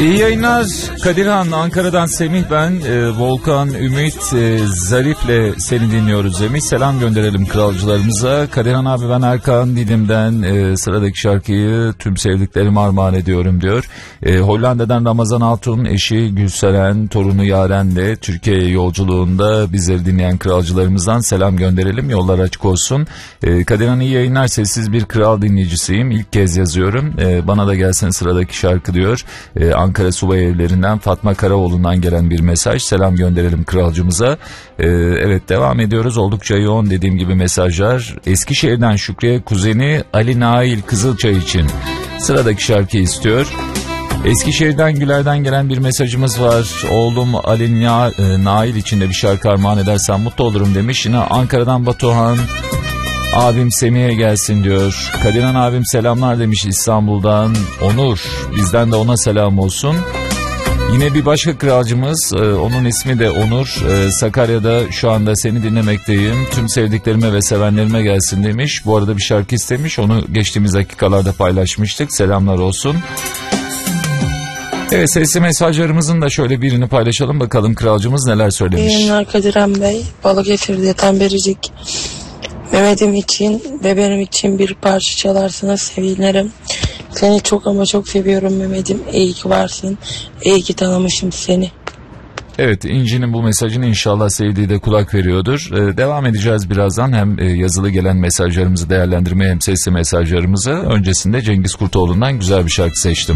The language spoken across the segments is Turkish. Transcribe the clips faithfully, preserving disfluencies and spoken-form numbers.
İyi yayınlar. Kadirhan, Ankara'dan Semih ben. E, Volkan, Ümit, e, Zarif'le seni dinliyoruz demiş. Selam gönderelim kralcılarımıza. Kadirhan abi, ben Erkan Didim'den e, sıradaki şarkıyı tüm sevdiklerime armağan ediyorum diyor. E, Hollanda'dan Ramazan Altun, eşi Gülseren, torunu Yaren'le Türkiye yolculuğunda bizleri dinleyen kralcılarımızdan selam gönderelim. Yollar açık olsun. E, Kadirhan iyi yayınlar. Sessiz bir kral dinleyicisiyim. İlk kez yazıyorum. E, bana da gelsin sıradaki şarkı diyor. E, Ankara Subay Evleri'nden Fatma Karaoğlu'ndan gelen bir mesaj. Selam gönderelim kralcımıza. Ee, evet, devam ediyoruz. Oldukça yoğun dediğim gibi mesajlar. Eskişehir'den Şükriye kuzeni Ali Nail Kızılçay için sıradaki şarkı istiyor. Eskişehir'den Güler'den gelen bir mesajımız var. Oğlum Ali Na- e, Nail için de bir şarkı armağan edersen mutlu olurum demiş. Yine Ankara'dan Batuhan, abim Semih'e gelsin diyor. Kadirhan abim selamlar demiş İstanbul'dan. Onur, bizden de ona selam olsun. Yine bir başka kralcımız, e, onun ismi de Onur. E, Sakarya'da şu anda seni dinlemekteyim. Tüm sevdiklerime ve sevenlerime gelsin demiş. Bu arada bir şarkı istemiş. Onu geçtiğimiz dakikalarda paylaşmıştık. Selamlar olsun. Evet, sesli mesajlarımızın da şöyle birini paylaşalım. Bakalım kralcımız neler söylemiş. İyi Kadirhan Bey, Balıkesir'de Tembericik. Mehmet'im için ve benim için bir parça çalarsanız sevinirim. Seni çok ama çok seviyorum Mehmet'im. İyi ki varsın. İyi ki tanımışım seni. Evet, İnci'nin bu mesajını inşallah sevdiği de kulak veriyordur. Ee, devam edeceğiz birazdan. Hem e, yazılı gelen mesajlarımızı değerlendirmeye hem sesli mesajlarımızı. Öncesinde Cengiz Kurtoğlu'ndan güzel bir şarkı seçtim.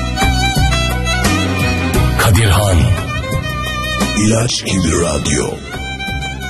Kadirhan İlaç gibi radyo.